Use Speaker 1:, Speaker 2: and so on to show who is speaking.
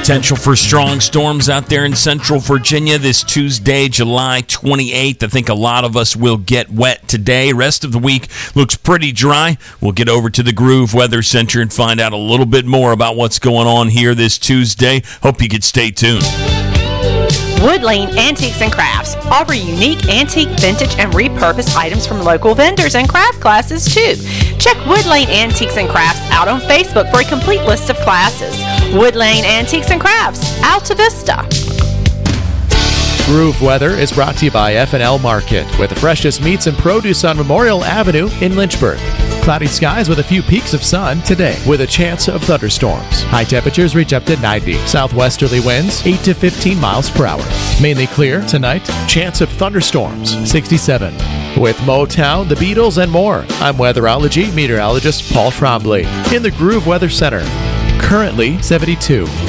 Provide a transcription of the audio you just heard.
Speaker 1: Potential for strong storms out there in central Virginia this Tuesday, July 28th. I think a lot of us will get wet today. Rest of the week looks pretty dry. We'll get over to the Groove Weather Center and find out a little bit more about what's going on here this Tuesday. Hope you could stay tuned.
Speaker 2: Wood Lane Antiques and Crafts offer unique antique, vintage, and repurposed items from local vendors and craft classes too. Check Wood Lane Antiques and Crafts out on Facebook for a complete list of classes. Wood Lane Antiques and Crafts, Alta Vista.
Speaker 3: Groove Weather is brought to you by F&L Market, with the freshest meats and produce on Memorial Avenue in Lynchburg. Cloudy skies with a few peaks of sun today, with a chance of thunderstorms. High temperatures reach up to 90. Southwesterly winds 8 to 15 miles per hour. Mainly clear tonight. Chance of thunderstorms 67. With Motown, the Beatles, and more, I'm weatherology meteorologist Paul Trombley in the Groove Weather Center. Currently 72.